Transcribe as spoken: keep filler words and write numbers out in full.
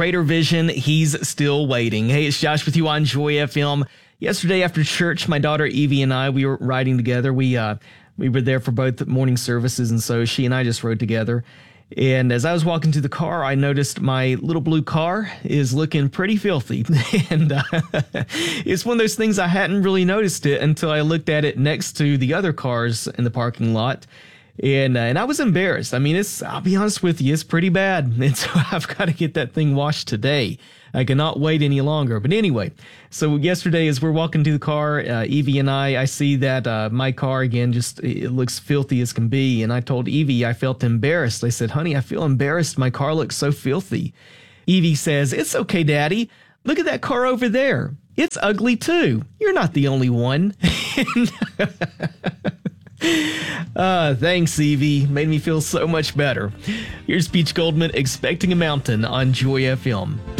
greater vision, he's still waiting. Hey, it's Josh with you on Joy F M. Yesterday after church, my daughter Evie and I, we were riding together. We uh, we were there for both morning services, and so she and I just rode together. And as I was walking to the car, I noticed my little blue car is looking pretty filthy. and uh, it's one of those things I hadn't really noticed it until I looked at it next to the other cars in the parking lot. And uh, and I was embarrassed. I mean, it's I'll be honest with you, it's pretty bad. And so I've got to get that thing washed today. I cannot wait any longer. But anyway, so yesterday as we're walking to the car, uh, Evie and I, I see that uh, my car, again, just it looks filthy as can be. And I told Evie I felt embarrassed. I said, honey, I feel embarrassed. My car looks so filthy. Evie says, it's okay, Daddy. Look at that car over there. It's ugly too. You're not the only one. Uh, thanks, Evie. Made me feel so much better. Here's Peach Goldman, Expecting a Mountain on Joy F M.